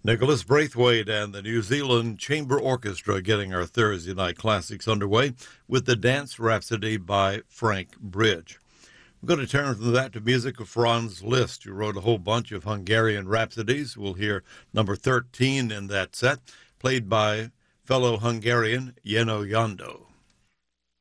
Nicholas Braithwaite and the New Zealand Chamber Orchestra getting our Thursday night classics underway with the Dance Rhapsody by Frank Bridge. We're going to turn from that to music of Franz Liszt, who wrote a whole bunch of Hungarian rhapsodies. We'll hear number 13 in that set, played by fellow Hungarian Jenő Jandó.